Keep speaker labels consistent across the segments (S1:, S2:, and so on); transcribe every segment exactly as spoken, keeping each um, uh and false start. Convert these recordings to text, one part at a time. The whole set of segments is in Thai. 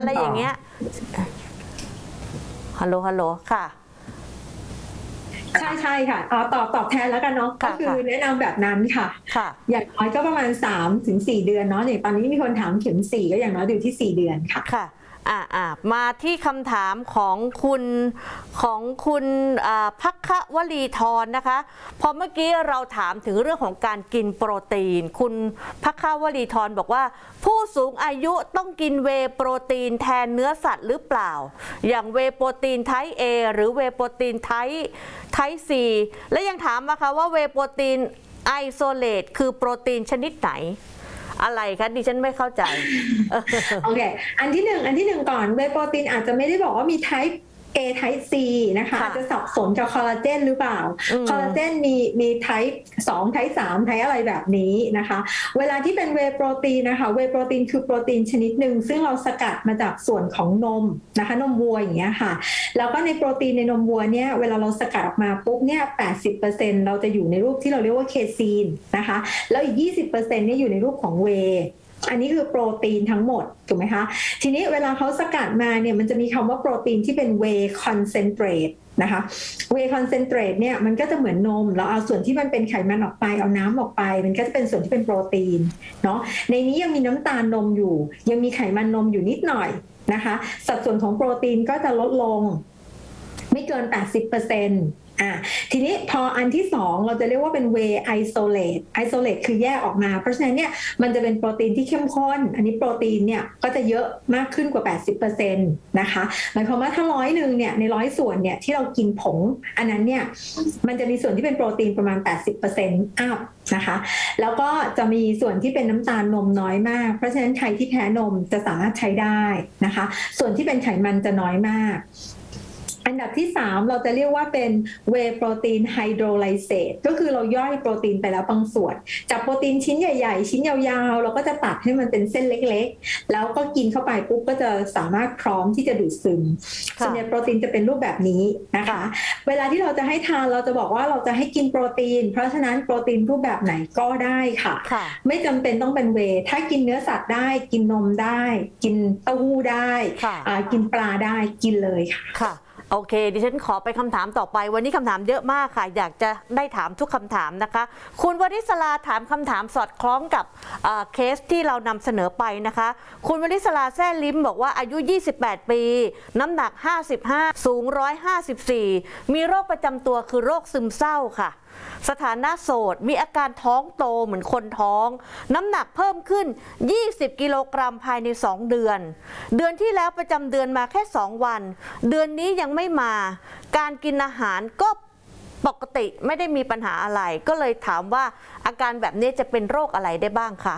S1: อะไรอย่างเงี้ยฮัลโหลฮัลโหลค่ะ
S2: ใช่ใช่ค่ะเอาตอบตอบแทนแล้วกันเนาะก็คือแนะนำแบบนั้นค่ะ
S1: ค่ะ
S2: อย่างน้อยก็ประมาณสามถึงสี่เดือนเนาะอย่างตอนนี้มีคนถามเข็มสี่ก็อย่างน้อยอยู่ที่สี่เดือนค่ะ
S1: ค่ะอ่าอ่ามาที่คำถามของคุณของคุณภัควลีธรนะคะพอเมื่อกี้เราถามถึงเรื่องของการกินโปรตีนคุณภัควลีธรบอกว่าผู้สูงอายุต้องกินเวย์โปรตีนแทนเนื้อสัตว์หรือเปล่าอย่างเวย์โปรตีนไทป์ A หรือเวย์โปรตีนไทป์ไทป์ C และยังถามมาค่ะว่าเวย์โปรตีนไอโซเลตคือโปรตีนชนิดไหนอะไรคะดิฉันไม่เข้าใจ
S2: โอเคอันที่หนึ่งอันที่หนึ่งก่อนเวย์โปรตีนอาจจะไม่ได้บอกว่ามี type A type C นะคะอาจจะสับสนกับคอลลาเจนหรือเปล่าคอลลาเจนมีมี type สอง type สาม type อะไรแบบนี้นะคะเวลาที่เป็นเวย์โปรตีนนะคะเวย์โปรตีนคือโปรตีนชนิดหนึ่งซึ่งเราสกัดมาจากส่วนของนมนะคะนมวัวอย่างเงี้ยค่ะแล้วก็ในโปรตีนในนมวัวเนี่ยเวลาเราสกัดออกมาปุ๊บเนี่ย แปดสิบเปอร์เซ็นต์ เราจะอยู่ในรูปที่เราเรียกว่าเคซีนนะคะแล้วอีก ยี่สิบเปอร์เซ็นต์ เนี่ยอยู่ในรูปของเวย์อันนี้คือโปรตีนทั้งหมดถูกไหมคะทีนี้เวลาเขาสกัดมาเนี่ยมันจะมีคำว่าโปรตีนที่เป็น whey concentrate นะคะ whey concentrate เนี่ยมันก็จะเหมือนนมเราเอาส่วนที่มันเป็นไขมันออกไปเอาน้ำออกไปมันก็จะเป็นส่วนที่เป็นโปรตีนเนาะในนี้ยังมีน้ำตาลนมอยู่ยังมีไขมันนมอยู่นิดหน่อยนะคะสัดส่วนของโปรตีนก็จะลดลงไม่เกิน แปดสิบเปอร์เซ็นต์อ่ะทีนี้พออันที่สองเราจะเรียกว่าเป็น whey isolate isolate คือแยกออกมาเพราะฉะนั้นเนี่ยมันจะเป็นโปรตีนที่เข้มข้นอันนี้โปรตีนเนี่ยก็จะเยอะมากขึ้นกว่า แปดสิบเปอร์เซ็นต์ นะคะหมายความว่าถ้าร้อยหนึ่งเนี่ยในร้อยส่วนเนี่ยที่เรากินผงอันนั้นเนี่ยมันจะมีส่วนที่เป็นโปรตีนประมาณ แปดสิบเปอร์เซ็นต์ อัพนะคะแล้วก็จะมีส่วนที่เป็นน้ำตาลนมน้อยมากเพราะฉะนั้นใครที่แพ้นมจะสามารถใช้ได้นะคะส่วนที่เป็นไขมันจะน้อยมากอันดับที่สามเราจะเรียกว่าเป็น whey protein hydrolysate ก็คือเราย่อยโปรตีนไปแล้วบางส่วนจากโปรตีนชิ้นใหญ่ๆชิ้นยาวๆเราก็จะตัดให้มันเป็นเส้นเล็กๆแล้วก็กินเข้าไปปุ๊บก็จะสามารถพร้อมที่จะดูดซึมส่วนใหญ่โปรตีนจะเป็นรูปแบบนี้นะคะเวลาที่เราจะให้ทานเราจะบอกว่าเราจะให้กินโปรตีนเพราะฉะนั้นโปรตีนรูปแบบไหนก็ได้ค่ะไม่จำเป็นต้องเป็นเวย์ถ้ากินเนื้อสัตว์ได้กินนมได้กินเต้าหู้ได้กินปลาได้กินเลยค่ะ
S1: โอเคดิฉันขอไปคำถามต่อไปวันนี้คำถามเยอะมากค่ะอยากจะได้ถามทุกคำถามนะคะคุณวริศราถามคำถามสอดคล้องกับเคสที่เรานำเสนอไปนะคะคุณวริศราแซ่ลิ้มบอกว่าอายุยี่สิบแปดปีน้ำหนักห้าสิบห้าสูงหนึ่งร้อยห้าสิบสี่มีโรคประจำตัวคือโรคซึมเศร้าค่ะสถานะโสดมีอาการท้องโตเหมือนคนท้องน้ำหนักเพิ่มขึ้นยี่สิบกิโลกรัมภายในสองเดือนเดือนที่แล้วประจำเดือนมาแค่สองวันเดือนนี้ยังไม่มาการกินอาหารก็ปกติไม่ได้มีปัญหาอะไรก็เลยถามว่าอาการแบบนี้จะเป็นโรคอะไรได้บ้างคะ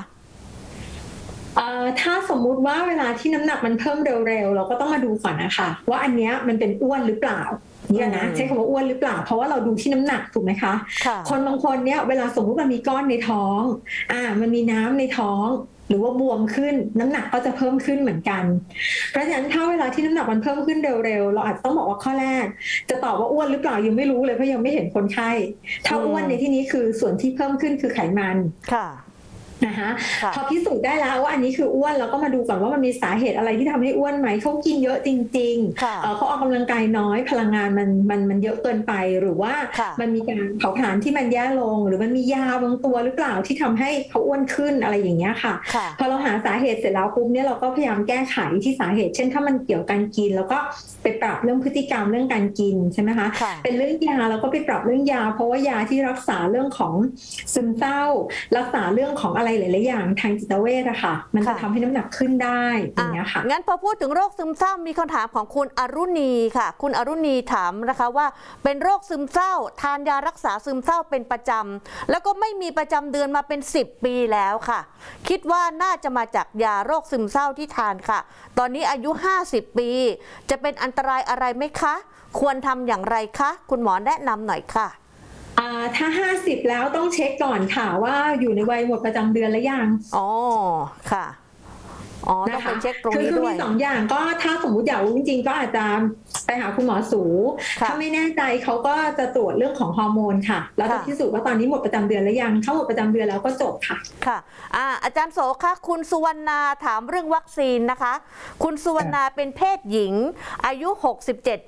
S2: ถ้าสมมุติว่าเวลาที่น้ำหนักมันเพิ่มเร็วๆเราก็ต้องมาดูก่อนนะคะว่าอันนี้มันเป็นอ้วนหรือเปล่าเนี่ยนะใช้คำว่าอ้วนหรือเปล่าเพราะว่าเราดูที่น้ำหนักถูกไหมคะคนบางคนเนี่ยเวลาสมมติมันมีก้อนในท้องอ่ามันมีน้ำในท้องหรือว่าบวมขึ้นน้ำหนักก็จะเพิ่มขึ้นเหมือนกันเพราะฉะนั้นถ้าเวลาที่น้ำหนักมันเพิ่มขึ้นเร็วๆเราอาจจะต้องบอกว่าข้อแรกจะตอบว่าอ้วนหรือเปล่ายังไม่รู้เลยเพราะยังไม่เห็นคนไข้ถ้าอ้วนในที่นี้คือส่วนที่เพิ่มขึ้นคือไขมัน
S1: ค่ะ
S2: นะคะพอพิสูจน์ได้แล้วว่าอันนี้คืออ้วนเราก็มาดูก่อนว่ามันมีสาเหตุอะไรที่ทำให้อ้วนไหมเขากินเยอะจริงๆเขาออกกำลังกายน้อยพลังงานมันมันมันเยอะเกินไปหรือว่ามันมีการเผาผลาญที่มันแย่ลงหรือมันมียาบางตัวหรือเปล่าที่ทำให้เขาอ้วนขึ้นอะไรอย่างเงี้ยค่ะพอเราหาสาเหตุเสร็จแล้วปุ๊บเนี่ยเราก็พยายามแก้ไขที่สาเหตุเช่นถ้ามันเกี่ยวกับการกินแล้วก็ไปปรับเรื่องพฤติกรรมเรื่องการกินใช่ไหมคะเป็นเรื่องยาแล้วก็ไปปรับเรื่องยาเพราะว่ายาที่รักษาเรื่องของซึมเศร้ารักษาเรื่องของอะไรหลายๆอย่างทางจิตเวชอะค่ะมันจะทำให้น้ำหนักขึ้นได้อย่างเงี้ยค่ะ
S1: งั้นพอพูดถึงโรคซึมเศร้ามีคำถามของคุณอรุณีค่ะคุณอรุณีถามนะคะว่าเป็นโรคซึมเศร้าทานยารักษาซึมเศร้าเป็นประจำแล้วก็ไม่มีประจำเดือนมาเป็นสิบปีแล้วค่ะคิดว่าน่าจะมาจากยาโรคซึมเศร้าที่ทานค่ะตอนนี้อายุห้าสิบปีจะเป็นอันตรายอะไรไหมคะควรทำอย่างไรคะคุณหมอแนะนำหน่อยค่ะ
S2: ถ้าห้าสิบแล้วต้องเช็คก่อนค่ะว่าอยู่ในวัยหมดประจำเดือนหรือยัง
S1: อ๋อค่ะอ๋อต้องไปเช็คตรง
S2: คือ
S1: นี้
S2: คือ
S1: ด้ว
S2: มี
S1: ย
S2: สองอย่างก็ถ้าสมมติอยากรู้จริงๆก็อาจจะไปหาคุณหมอสู
S1: ค่ะ
S2: ถ้าไม่แน่ใจเขาก็จะตรวจเรื่องของฮอร์โมนค่ะ แล้วจะ
S1: ค่ะ
S2: พิสูจน์ว่าตอนนี้หมดประจำเดือนหรือยังถ้าหมดประจำเดือนแล้วก็จบค่ะ
S1: ค่ะอ่าอาจารย์โสคะคุณสุวรรณาถามเรื่องวัคซีนนะคะ คุณสุวรรณาเป็นเพศหญิง อายุ หกสิบเจ็ด